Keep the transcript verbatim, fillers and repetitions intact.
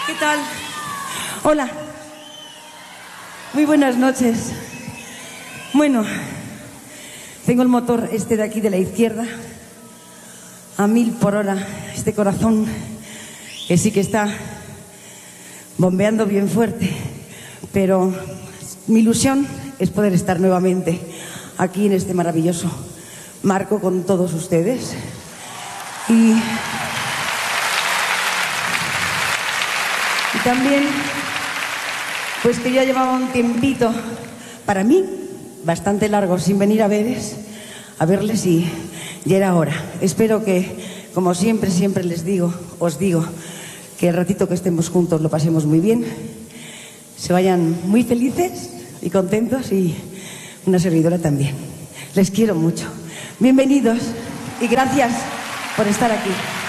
¿Qué tal? Hola. Muy buenas noches. Bueno, tengo el motor este de aquí de la izquierda a mil por hora. Este corazón que sí que está bombeando bien fuerte. Pero mi ilusión es poder estar nuevamente aquí en este maravilloso marco con todos ustedes. Y... Y también, pues que ya llevaba un tiempito, para mí, bastante largo, sin venir a veres, a verles y ya era hora. Espero que, como siempre, siempre les digo, os digo, que el ratito que estemos juntos lo pasemos muy bien, se vayan muy felices y contentos y una servidora también. Les quiero mucho. Bienvenidos y gracias por estar aquí.